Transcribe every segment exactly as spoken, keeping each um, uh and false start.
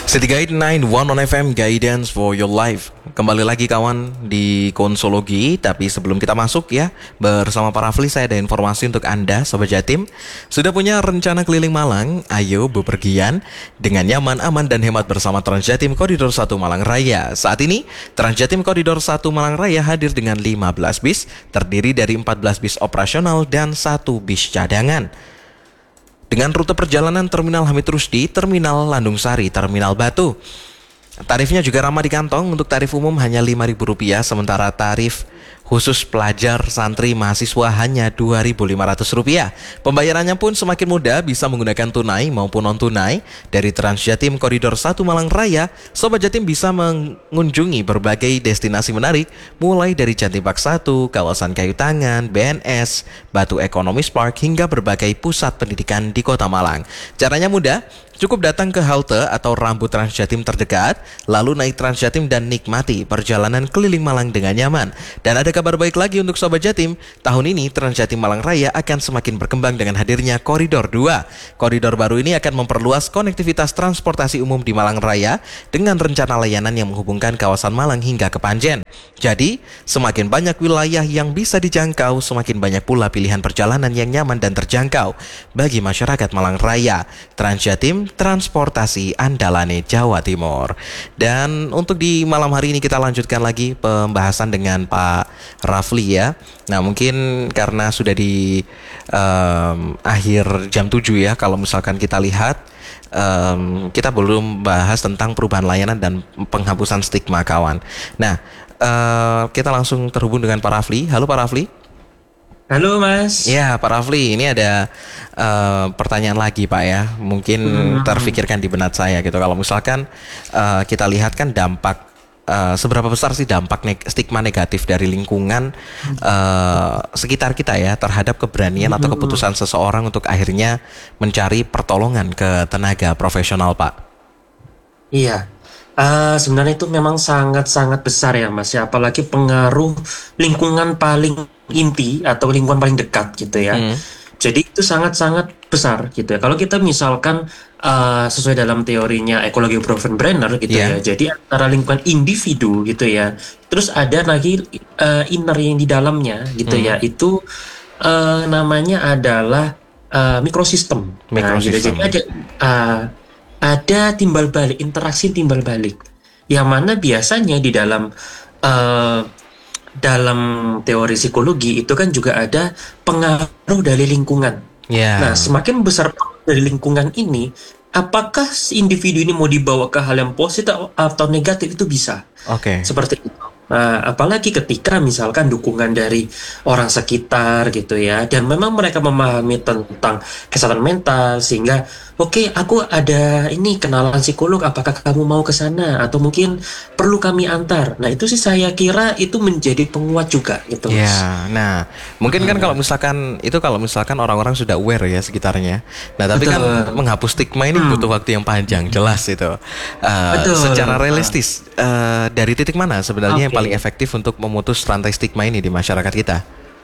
City Guide sembilan satu satu F M, Guidance for your life. Kembali lagi kawan di Konsologi. Tapi sebelum kita masuk ya, bersama para Rafli saya ada informasi untuk Anda Sobat Jatim. Sudah punya rencana keliling Malang? Ayo bepergian dengan nyaman, aman dan hemat bersama Transjatim Koridor satu Malang Raya. Saat ini Transjatim Koridor satu Malang Raya hadir dengan lima belas bis, terdiri dari empat belas bis operasional dan satu bis cadangan. Dengan rute perjalanan Terminal Hamid Rusdi, Terminal Landung Sari, Terminal Batu. Tarifnya juga ramah di kantong. Untuk tarif umum hanya lima ribu rupiah, sementara tarif khusus pelajar, santri, mahasiswa hanya dua ribu lima ratus rupiah. Pembayarannya pun semakin mudah, bisa menggunakan tunai maupun non-tunai. Dari Transjatim Koridor satu Malang Raya, Sobat Jatim bisa mengunjungi berbagai destinasi menarik, mulai dari Jantim Park satu, kawasan Kayu Tangan, B N S, Batu Economy Park, hingga berbagai pusat pendidikan di Kota Malang. Caranya mudah, cukup datang ke halte atau rambu Transjatim terdekat, lalu naik Transjatim dan nikmati perjalanan keliling Malang dengan nyaman. Dan ada kabar baik lagi untuk Sobat Jatim. Tahun ini Transjatim Malang Raya akan semakin berkembang dengan hadirnya Koridor dua. Koridor baru ini akan memperluas konektivitas transportasi umum di Malang Raya dengan rencana layanan yang menghubungkan kawasan Malang hingga ke Panjen. Jadi, semakin banyak wilayah yang bisa dijangkau, semakin banyak pula pilihan perjalanan yang nyaman dan terjangkau bagi masyarakat Malang Raya. Transjatim, transportasi andalane Jawa Timur. Dan untuk di malam hari ini kita lanjutkan lagi pembahasan dengan Pak Rafli ya. Nah mungkin karena sudah di um, akhir jam tujuh ya, kalau misalkan kita lihat um, kita belum bahas tentang perubahan layanan dan penghapusan stigma kawan. Nah uh, kita langsung terhubung dengan Pak Rafli. Halo Pak Rafli. Halo Mas. Ya Pak Rafli, ini ada uh, pertanyaan lagi Pak ya. Mungkin hmm. terfikirkan di benak saya gitu. Kalau misalkan uh, kita lihat kan dampak uh, seberapa besar sih dampak neg- stigma negatif dari lingkungan uh, sekitar kita ya terhadap keberanian hmm. atau keputusan seseorang untuk akhirnya mencari pertolongan ke tenaga profesional Pak. Iya. Uh, sebenarnya itu memang sangat-sangat besar ya Mas ya, apalagi pengaruh lingkungan paling inti atau lingkungan paling dekat gitu ya. Hmm. Jadi itu sangat-sangat besar gitu ya. Kalau kita misalkan uh, sesuai dalam teorinya ekologi Brenner gitu yeah. ya. Jadi antara lingkungan individu gitu ya. Terus ada lagi uh, inner yang di dalamnya gitu hmm. ya. Itu uh, namanya adalah uh, mikrosistem. Nah, gitu. Jadi ada uh, ada timbal balik, interaksi timbal balik, yang mana biasanya di dalam uh, dalam teori psikologi itu kan juga ada pengaruh dari lingkungan. Yeah. Nah, semakin besar dari lingkungan ini, apakah individu ini mau dibawa ke hal yang positif atau negatif itu bisa. Oke. Okay. Seperti itu. Nah, apalagi ketika misalkan dukungan dari orang sekitar gitu ya, dan memang mereka memahami tentang kesehatan mental sehingga oke okay, aku ada ini kenalan psikolog, apakah kamu mau ke sana atau mungkin perlu kami antar. Nah itu sih saya kira itu menjadi penguat juga gitu. Ya, nah mungkin kan hmm. kalau misalkan itu kalau misalkan orang-orang sudah aware ya sekitarnya. Nah tapi Betul. kan menghapus stigma ini hmm. butuh waktu yang panjang, jelas itu. Uh, secara realistis uh, dari titik mana sebenarnya okay. yang paling efektif untuk memutus rantai stigma ini di masyarakat kita?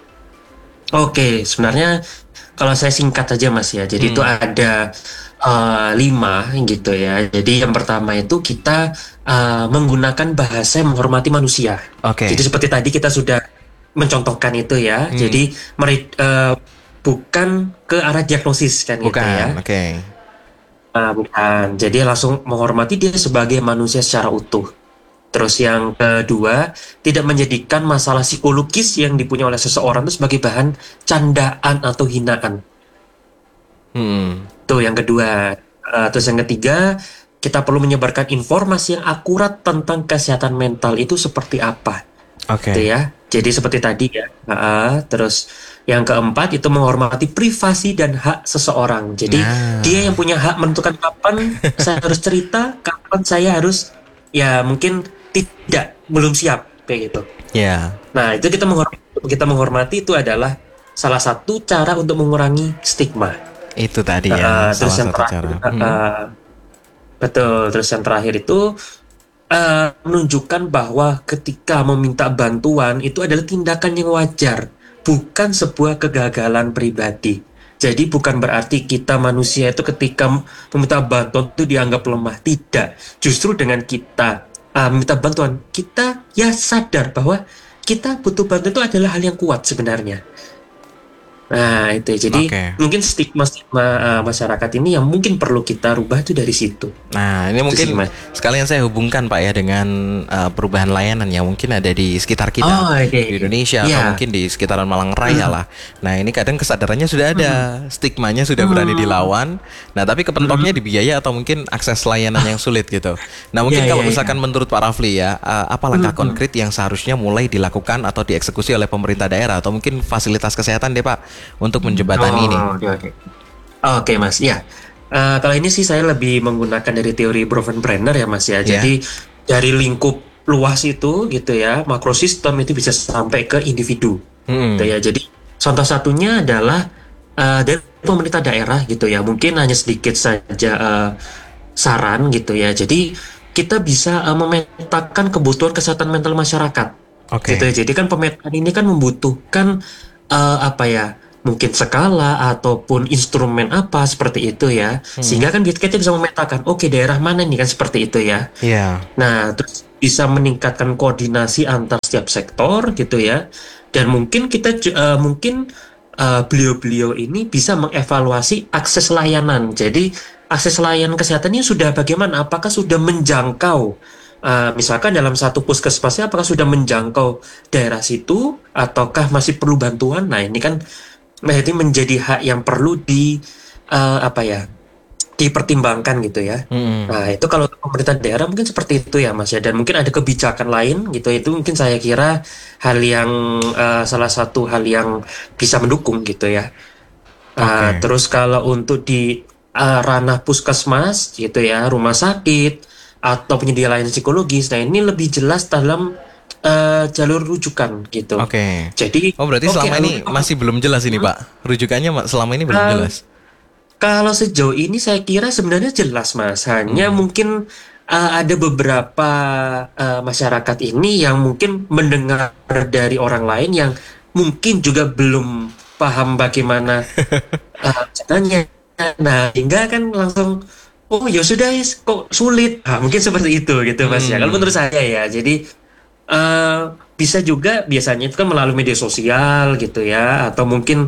Oke, okay, sebenarnya kalau saya singkat saja Mas ya. Jadi hmm. itu ada uh, lima gitu ya. Jadi yang pertama itu kita uh, menggunakan bahasa yang menghormati manusia. Oke. Okay. Jadi seperti tadi kita sudah mencontohkan itu ya. Hmm. Jadi meri- uh, bukan ke arah diagnosis kan bukan, gitu ya. Oke. Okay. Uh, bukan. Jadi langsung menghormati dia sebagai manusia secara utuh. Terus yang kedua, tidak menjadikan masalah psikologis yang dipunyai oleh seseorang itu sebagai bahan candaan atau hinaan. Hmm. Tuh yang kedua. Uh, terus yang ketiga, kita perlu menyebarkan informasi yang akurat tentang kesehatan mental itu seperti apa. Oke. Okay. Gitu ya. Jadi seperti tadi ya. Uh, terus yang keempat itu menghormati privasi dan hak seseorang. Jadi nah. dia yang punya hak menentukan kapan saya harus cerita, kapan saya harus ya mungkin tidak belum siap kayak gitu. Ya. Yeah. Nah itu kita menghormati, kita menghormati itu adalah salah satu cara untuk mengurangi stigma. Itu tadi ya. Uh, terus yang terakhir, uh, hmm. betul. Terus yang terakhir itu uh, menunjukkan bahwa ketika meminta bantuan itu adalah tindakan yang wajar, bukan sebuah kegagalan pribadi. Jadi bukan berarti kita manusia itu ketika meminta bantuan itu dianggap lemah. Tidak. Justru dengan kita uh, meminta bantuan, kita ya sadar bahwa kita butuh bantuan itu adalah hal yang kuat sebenarnya. Nah itu ya. Jadi Oke. mungkin stigma-stigma uh, masyarakat ini yang mungkin perlu kita rubah itu dari situ. Nah, ini Itu sih, mungkin Mas. sekalian saya hubungkan Pak ya dengan uh, perubahan layanan yang mungkin ada di sekitar kita Oh, oke. di Indonesia atau Iya. mungkin di sekitaran Malang Raya Hmm. lah. Nah, ini kadang kesadarannya sudah ada, stigmanya sudah berani Hmm. dilawan. Nah, tapi kepentoknya di biaya atau mungkin akses layanan yang sulit gitu. Nah, mungkin Iya, kalau iya, misalkan menurut Pak Rafli ya, uh, apa langkah konkret yang seharusnya mulai dilakukan atau dieksekusi oleh pemerintah daerah atau mungkin fasilitas kesehatan deh Pak untuk menjembatani ini. Oh, oke oke. Oke Mas, ya. Eh, kalau ini sih saya lebih menggunakan dari teori Brenner ya Mas ya. Ya. Jadi dari lingkup luas itu gitu ya, makrosistem itu bisa sampai ke individu. Hmm. Gitu ya. Jadi contoh satunya adalah eh, dari pemerintah daerah gitu ya. Mungkin hanya sedikit saja eh, saran gitu ya. Jadi kita bisa eh, memetakan kebutuhan kesehatan mental masyarakat. Oke. Gitu ya. Jadi kan pemetaan ini kan membutuhkan eh, apa ya? Mungkin skala ataupun instrumen apa seperti itu ya, sehingga kan kita bisa memetakan, oke daerah mana nih kan seperti itu ya. Iya. Nah, terus bisa meningkatkan koordinasi antar setiap sektor gitu ya, dan mungkin kita ju- eh, mungkin eh, beliau-beliau ini bisa mengevaluasi akses layanan. Jadi akses layanan kesehatan ini sudah bagaimana? Apakah sudah menjangkau? Eh, misalkan dalam satu puskesmasnya apakah sudah menjangkau daerah situ ataukah masih perlu bantuan? Nah, ini kan berarti menjadi hak yang perlu di eh, apa ya dipertimbangkan gitu ya. Hmm. Nah itu kalau untuk pemerintah daerah mungkin seperti itu ya Mas ya. Dan mungkin ada kebijakan lain gitu. Itu mungkin saya kira hal yang eh, salah satu hal yang bisa mendukung gitu ya. Eh, Oke. Terus kalau untuk di eh, ranah puskesmas gitu ya, rumah sakit atau penyedia layanan psikologis, nah ini lebih jelas dalam eh, jalur rujukan gitu. Oke. Jadi, Oh berarti oke, selama ini alur- masih belum jelas ini Pak. Rujukannya ma- selama ini belum Eh, jelas. Kalau sejauh ini saya kira sebenarnya jelas Mas. Hanya Hmm. mungkin uh, ada beberapa uh, masyarakat ini yang mungkin mendengar dari orang lain yang mungkin juga belum paham bagaimana uh, caranya. Nah, hingga kan langsung oh ya sudah yes, kok sulit. Ah, mungkin seperti itu gitu Mas ya. Kalau Hmm. menurut saya ya. Jadi eh bisa juga biasanya itu kan melalui media sosial gitu ya, atau mungkin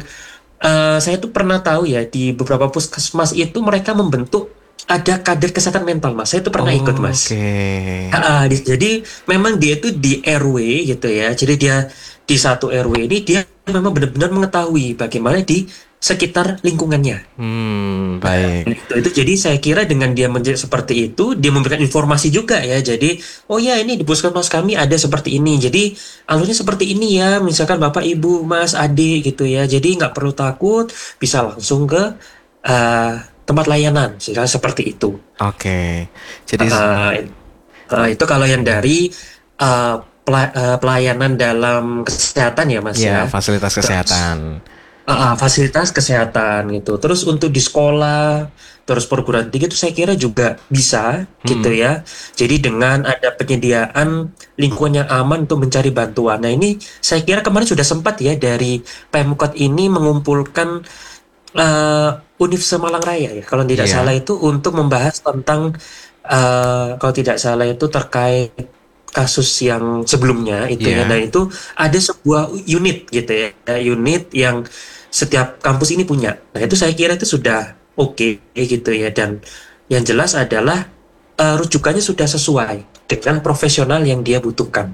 eh saya tuh pernah tahu ya di beberapa puskesmas itu mereka membentuk ada kader kesehatan mental Mas. Saya tuh pernah ikut Mas. Oke. Ah, di- jadi memang dia itu di R W gitu ya. Jadi dia di satu R W ini dia memang benar-benar mengetahui bagaimana di sekitar lingkungannya. Hmm, baik. Itu, itu jadi saya kira dengan dia menjadi seperti itu, dia memberikan informasi juga ya. Jadi, oh ya ini di puskesmas kami ada seperti ini. Jadi alurnya seperti ini ya. Misalkan bapak, ibu, mas, adik gitu ya. Jadi nggak perlu takut, bisa langsung ke eh, tempat layanan. Sehingga seperti itu. Oke. Jadi Eh, eh, itu kalau yang dari eh, pela- eh, pelayanan dalam kesehatan ya mas ya ya. fasilitas Terus, kesehatan. Ah, ah, fasilitas kesehatan gitu. Terus untuk di sekolah, terus perguruan tinggi itu saya kira juga bisa gitu Hmm. ya. Jadi dengan ada penyediaan lingkungan yang aman untuk mencari bantuan. Nah ini saya kira kemarin sudah sempat ya dari Pemkot ini mengumpulkan eh Universitas Malang Raya ya. Kalau tidak Iya. salah itu untuk membahas tentang eh kalau tidak salah itu terkait kasus yang sebelumnya itu Iya. ya. Dan itu ada sebuah unit gitu ya, unit yang setiap kampus ini punya. Nah itu saya kira itu sudah oke gitu ya. Dan yang jelas adalah eh, rujukannya sudah sesuai dengan profesional yang dia butuhkan.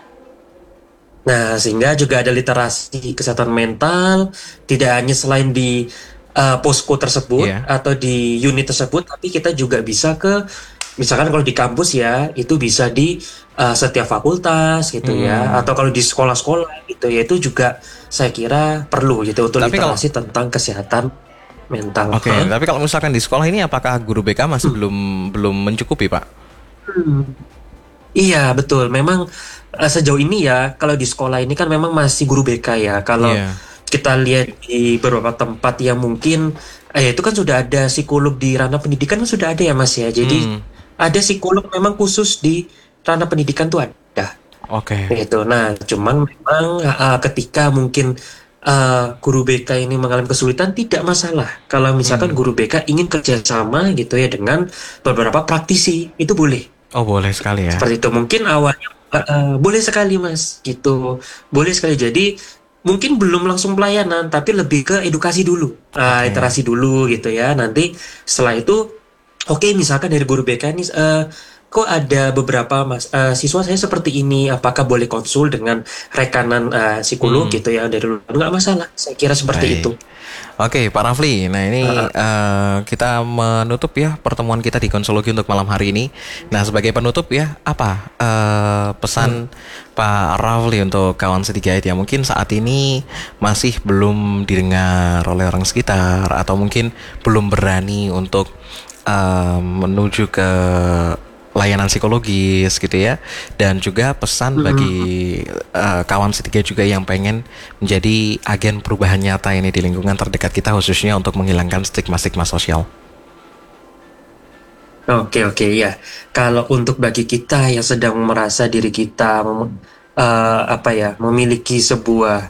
Nah sehingga juga ada literasi kesehatan mental, tidak hanya selain di eh, posko tersebut Iya. atau di unit tersebut, tapi kita juga bisa ke misalkan kalau di kampus ya itu bisa di uh, setiap fakultas gitu ya, Hmm. atau kalau di sekolah-sekolah gitu ya itu juga saya kira perlu gitu untuk Tapi kalau- literasi tentang kesehatan mental. Oke, Hah? tapi kalau misalkan di sekolah ini apakah guru B K masih belum belum mencukupi, Pak? Hmm. Iya betul, memang uh, sejauh ini ya kalau di sekolah ini kan memang masih guru B K ya. Kalau Iya. kita lihat di beberapa tempat yang mungkin eh itu kan sudah ada psikolog di ranah pendidikan kan sudah ada ya Mas ya. Jadi Hmm. ada psikolog memang khusus di ranah pendidikan tuh ada. Oke. Gitu. Nah, cuman memang uh, ketika mungkin uh, guru B K ini mengalami kesulitan, tidak masalah. Kalau misalkan Hmm. guru B K ingin kerjasama gitu ya dengan beberapa praktisi, itu boleh. Oh, boleh sekali ya. Seperti itu. Mungkin awalnya uh, uh, boleh sekali mas, gitu. Boleh sekali. Jadi mungkin belum langsung pelayanan, tapi lebih ke edukasi dulu, uh, Oke. iterasi dulu gitu ya. Nanti setelah itu, oke misalkan dari guru B K ini, uh, kok ada beberapa mas uh, siswa saya seperti ini, apakah boleh konsul dengan rekanan uh, psikolog Hmm. gitu ya dari luar? Nggak masalah. Saya kira seperti Baik. itu. Oke, Pak Rafli. Nah, Uh, ini uh, eh, kita menutup ya pertemuan kita di Konsologi untuk malam hari ini. Nah, sebagai penutup ya, apa eh, pesan hmm. Pak Rafli untuk kawan City Guide yang mungkin saat ini masih belum didengar oleh orang sekitar atau mungkin belum berani untuk eh, menuju ke layanan psikologis gitu ya, dan juga pesan bagi Hmm. eh, kawan City Guide juga yang pengen menjadi agen perubahan nyata ini di lingkungan terdekat kita, khususnya untuk menghilangkan stigma-stigma sosial. Oke oke ya. Kalau untuk bagi kita yang sedang merasa diri kita mem- eh, apa ya memiliki sebuah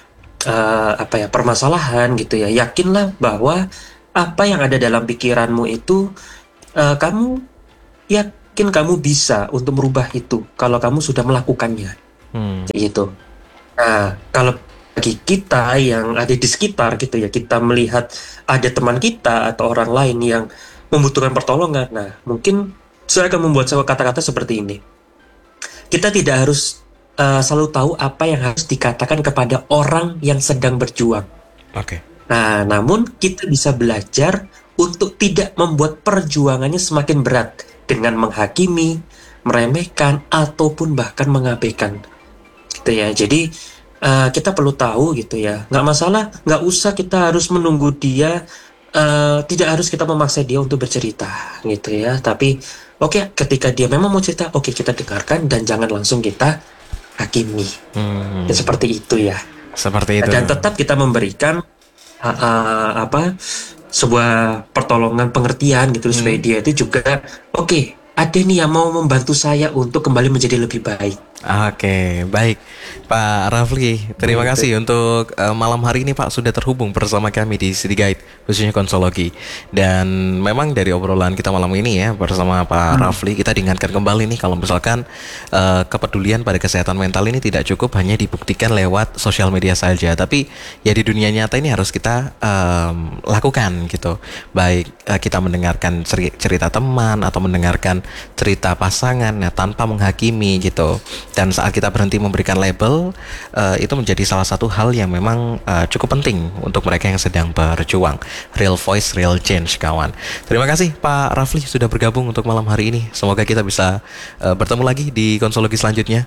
eh, apa ya permasalahan gitu ya, yakinlah bahwa apa yang ada dalam pikiranmu itu, eh, kamu yakin kamu bisa untuk merubah itu kalau kamu sudah melakukannya, Hmm. kayak gitu. Nah, kalau bagi kita yang ada di sekitar gitu ya, kita melihat ada teman kita atau orang lain yang membutuhkan pertolongan. Nah, mungkin saya akan membuat sebuah kata-kata seperti ini. Kita tidak harus uh, selalu tahu apa yang harus dikatakan kepada orang yang sedang berjuang. Oke. Nah, namun kita bisa belajar untuk tidak membuat perjuangannya semakin berat dengan menghakimi, meremehkan, ataupun bahkan mengabaikan. Gitu ya. Jadi uh, kita perlu tahu gitu ya. Nggak masalah, nggak usah kita harus menunggu dia. Uh, tidak harus kita memaksa dia untuk bercerita gitu ya. Tapi oke, ketika dia memang mau cerita, oke kita dengarkan dan jangan langsung kita hakimi. Hmm. Ya, seperti itu ya. Seperti itu. Dan tetap kita memberikan uh, uh, apa sebuah pertolongan pengertian gitu supaya Hmm. dia itu juga oke, ada nih yang mau membantu saya untuk kembali menjadi lebih baik. Oke, baik Pak Rafli, terima Gitu. kasih untuk eh, malam hari ini Pak sudah terhubung bersama kami di City Guide, khususnya Konsologi. Dan memang dari obrolan kita malam ini ya bersama Pak Hmm. Rafli, kita diingatkan kembali nih kalau misalkan eh, kepedulian pada kesehatan mental ini tidak cukup hanya dibuktikan lewat sosial media saja, tapi ya di dunia nyata ini harus kita em, lakukan gitu. Baik eh, kita mendengarkan ceri- cerita teman atau mendengarkan cerita pasangan ya, tanpa menghakimi gitu. Dan saat kita berhenti memberikan label, uh, itu menjadi salah satu hal yang memang uh, cukup penting untuk mereka yang sedang berjuang. Real voice, real change, kawan. Terima kasih Pak Rafli sudah bergabung untuk malam hari ini. Semoga kita bisa uh, bertemu lagi di Konsologi selanjutnya.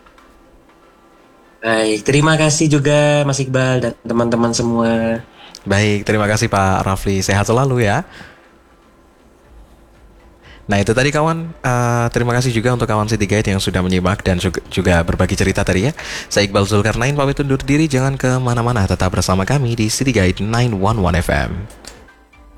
Baik, terima kasih juga Mas Iqbal dan teman-teman semua. Baik, terima kasih Pak Rafli. Sehat selalu ya. Nah itu tadi kawan, uh, terima kasih juga untuk kawan City Guide yang sudah menyimak dan juga, juga berbagi cerita tadi ya. Saya Iqbal Zulkarnain pamit undur diri, jangan kemana-mana, tetap bersama kami di City Guide sembilan satu satu F M.